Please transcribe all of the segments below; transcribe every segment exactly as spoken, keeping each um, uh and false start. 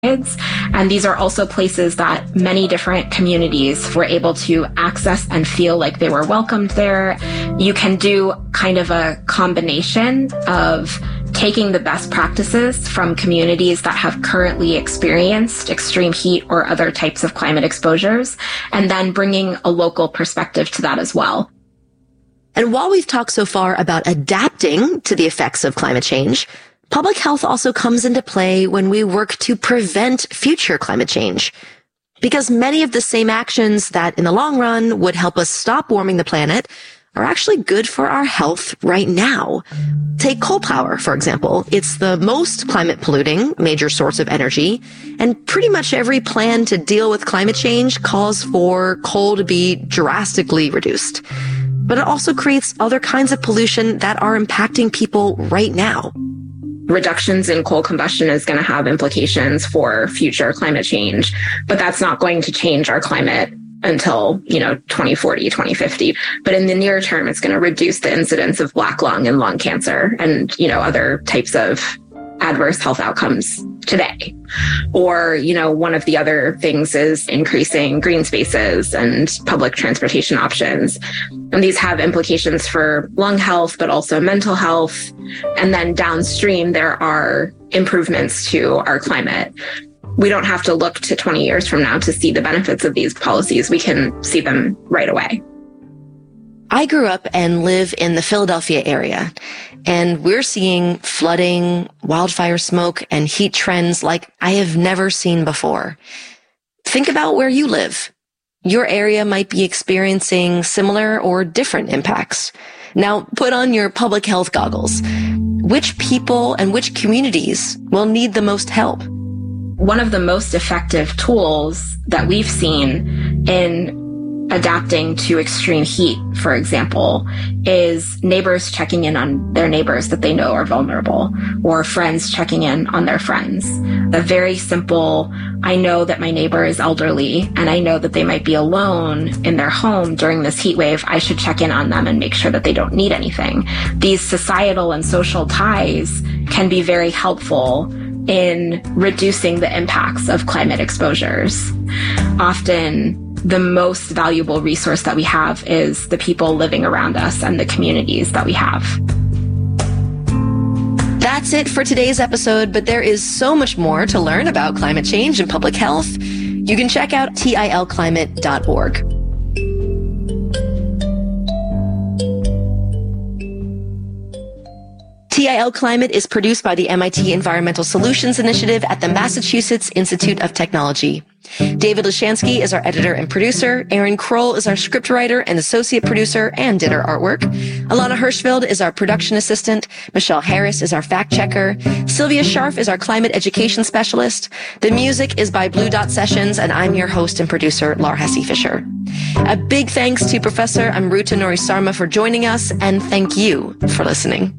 And these are also places that many different communities were able to access and feel like they were welcomed there. You can do kind of a combination of taking the best practices from communities that have currently experienced extreme heat or other types of climate exposures, and then bringing a local perspective to that as well. And while we've talked so far about adapting to the effects of climate change, public health also comes into play when we work to prevent future climate change. Because many of the same actions that in the long run would help us stop warming the planet are actually good for our health right now. Take coal power, for example. It's the most climate polluting major source of energy, and pretty much every plan to deal with climate change calls for coal to be drastically reduced. But it also creates other kinds of pollution that are impacting people right now. Reductions in coal combustion is going to have implications for future climate change, but that's not going to change our climate until, you know, twenty forty, twenty fifty. But in the near term, it's going to reduce the incidence of black lung and lung cancer and, you know, other types of adverse health outcomes today. Or, you know, one of the other things is increasing green spaces and public transportation options. And these have implications for lung health, but also mental health. And then downstream, there are improvements to our climate. We don't have to look to twenty years from now to see the benefits of these policies. We can see them right away. I grew up and live in the Philadelphia area, and we're seeing flooding, wildfire smoke, and heat trends like I have never seen before. Think about where you live. Your area might be experiencing similar or different impacts. Now, put on your public health goggles. Which people and which communities will need the most help? One of the most effective tools that we've seen in adapting to extreme heat, for example, is neighbors checking in on their neighbors that they know are vulnerable, or friends checking in on their friends. A very simple, I know that my neighbor is elderly and I know that they might be alone in their home during this heat wave. I should check in on them and make sure that they don't need anything. These societal and social ties can be very helpful in reducing the impacts of climate exposures. Often, the most valuable resource that we have is the people living around us and the communities that we have. That's it for today's episode, but there is so much more to learn about climate change and public health. You can check out T I L climate dot org. T I L Climate is produced by the M I T Environmental Solutions Initiative at the Massachusetts Institute of Technology. David Lashansky is our editor and producer. Aaron Kroll is our scriptwriter and associate producer and did our artwork. Alana Hirschfeld is our production assistant. Michelle Harris is our fact checker. Sylvia Scharf is our climate education specialist. The music is by Blue Dot Sessions, and I'm your host and producer, Lar Hesse Fisher. A big thanks to Professor Amruta Norisarma for joining us, and thank you for listening.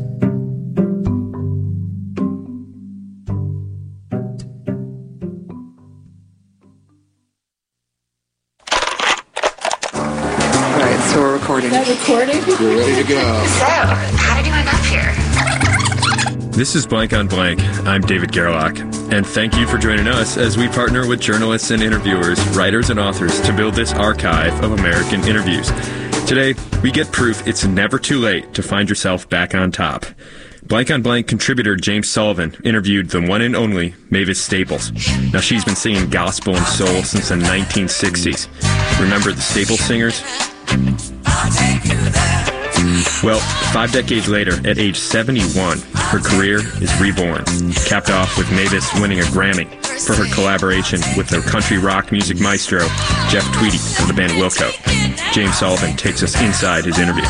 Recording. Is that recording? We're ready to go. So, how did you end up here? This is Blank on Blank. I'm David Gerlach, and thank you for joining us as we partner with journalists and interviewers, writers and authors to build this archive of American interviews. Today, we get proof it's never too late to find yourself back on top. Blank on Blank contributor James Sullivan interviewed the one and only Mavis Staples. Now, she's been singing gospel and soul since the nineteen sixties. Remember the Staples singers? Well, five decades later, at age seventy-one, her career is reborn, capped off with Mavis winning a Grammy for her collaboration with the country rock music maestro, Jeff Tweedy of the band Wilco. James Sullivan takes us inside his interview.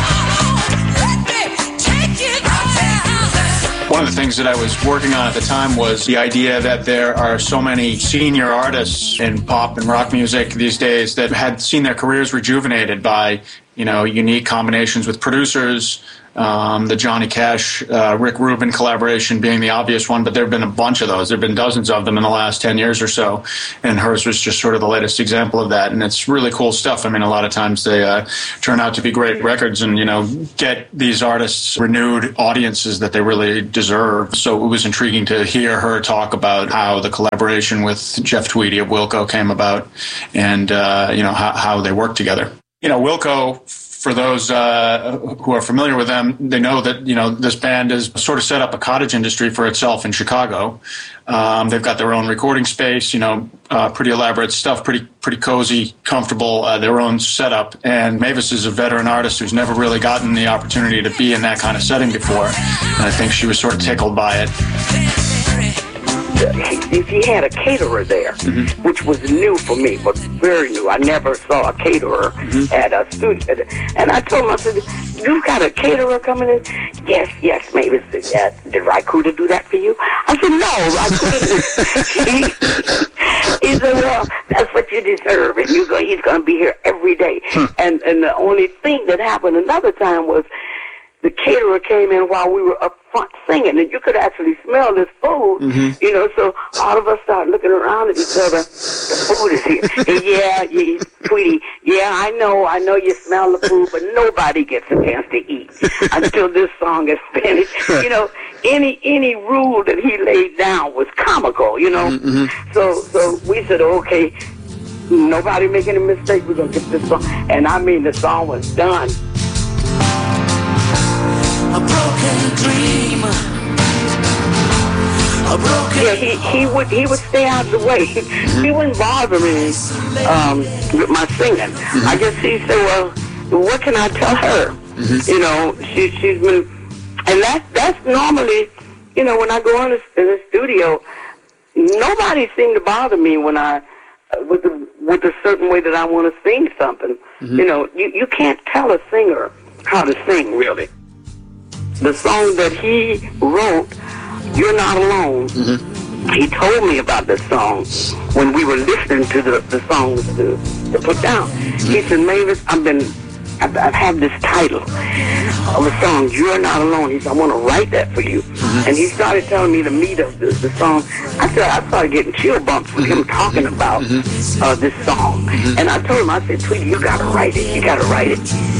One of the things that I was working on at the time was the idea that there are so many senior artists in pop and rock music these days that had seen their careers rejuvenated by, you know, unique combinations with producers, Um, the Johnny Cash, uh, Rick Rubin collaboration being the obvious one, but there have been a bunch of those. There have been dozens of them in the last ten years or so, and hers was just sort of the latest example of that. And it's really cool stuff. I mean, a lot of times they uh, turn out to be great records and, you know, get these artists renewed audiences that they really deserve. So it was intriguing to hear her talk about how the collaboration with Jeff Tweedy of Wilco came about and, uh, you know, how, how they work together. You know, Wilco, for those uh, who are familiar with them, they know that, you know, this band has sort of set up a cottage industry for itself in Chicago. Um, they've got their own recording space, you know, uh, pretty elaborate stuff, pretty pretty cozy, comfortable, uh, their own setup. And Mavis is a veteran artist who's never really gotten the opportunity to be in that kind of setting before. And I think she was sort of tickled by it. He, he had a caterer there, mm-hmm. which was new for me, but very new. I never saw a caterer mm-hmm. at a studio. And I told him, I said, you got a caterer coming in? Yes, yes, maybe. Uh, did Raikuda do that for you? I said, no, Raikuda did. he, he said, well, that's what you deserve, and you go, he's going to be here every day. Hmm. And, and the only thing that happened another time was the caterer came in while we were up front singing, and you could actually smell this food, mm-hmm. you know, so all of us started looking around at each other. The food is here. And yeah, yeah, Tweety, yeah, I know, I know you smell the food, but nobody gets a chance to eat until this song is finished. You know, any any rule that he laid down was comical, you know. Mm-hmm. So, so we said, okay, nobody make any mistake, we're going to get this song. And I mean, the song was done. A broken dream. A broken yeah, he, he would he would stay out of the way. Mm-hmm. He wouldn't bother me um, with my singing. Mm-hmm. I guess he said, "Well, what can I tell her?" Mm-hmm. You know, she she's been, and that that's normally, you know, when I go in the, in the studio, nobody seemed to bother me when I uh, with the with a certain way that I want to sing something. Mm-hmm. You know, you you can't tell a singer how to sing really. The song that he wrote, You're Not Alone, mm-hmm. he told me about this song when we were listening to the, the songs to, to put down. Mm-hmm. He said, Mavis, I've been, I've, I've had this title of a song, You're Not Alone. He said, I want to write that for you. Mm-hmm. And he started telling me the meat of the, the song. I said, I started getting chill bumps with him talking about mm-hmm. uh, this song. Mm-hmm. And I told him, I said, Tweety, you got to write it. You got to write it.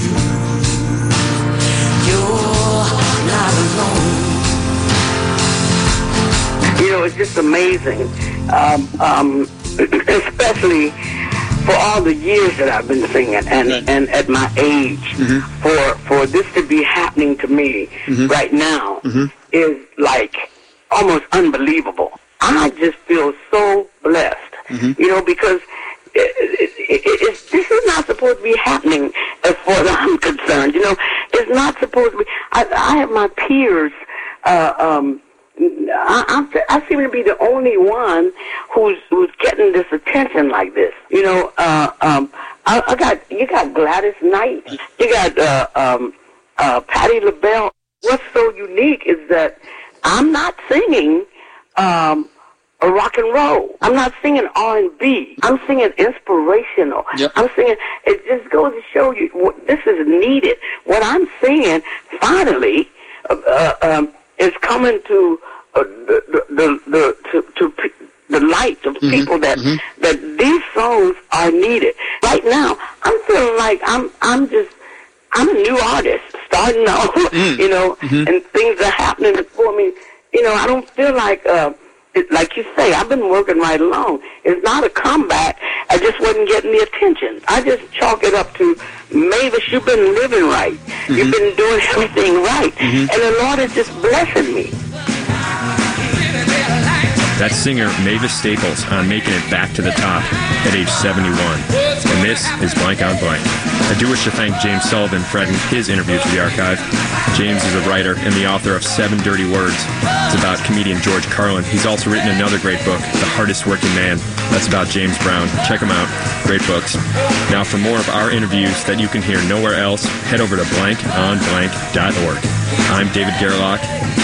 You know, it's just amazing, um, um, especially for all the years that I've been singing and, and at my age, mm-hmm. for for this to be happening to me mm-hmm. right now mm-hmm. is like almost unbelievable. I just feel so blessed, mm-hmm. you know, because it, it, it, it's, this is not supposed to be happening as far as I'm concerned. You know, it's not supposed to be. I, I have my peers. Uh, um, I, I'm, I seem to be the only one who's who's getting this attention like this. You know, uh, um, I, I got you got Gladys Knight, you got uh, um, uh, Patti LaBelle. What's so unique is that I'm not singing um, a rock and roll. I'm not singing R and B. I'm singing inspirational. Yep. I'm singing. It just goes to show you what, this is needed. What I'm singing finally uh, uh, um, is coming to. Uh, the, the, the, to, to the light of mm-hmm. people that mm-hmm. that these songs are needed. Right now, I'm feeling like I'm I'm just I'm a new artist starting out, mm. you know, mm-hmm. and things are happening for me. You know, I don't feel like uh, it, like you say. I've been working right along. It's not a comeback. I just wasn't getting the attention. I just chalk it up to Mavis. You've been living right. Mm-hmm. You've been doing everything right, mm-hmm. and the Lord is just blessing me. That's singer Mavis Staples on making it back to the top at age seventy-one. And this is Blank on Blank. I do wish to thank James Sullivan for adding his interview to the archive. James is a writer and the author of Seven Dirty Words. It's about comedian George Carlin. He's also written another great book, The Hardest Working Man. That's about James Brown. Check him out. Great books. Now, for more of our interviews that you can hear nowhere else, head over to blank on blank dot org. I'm David Gerlach.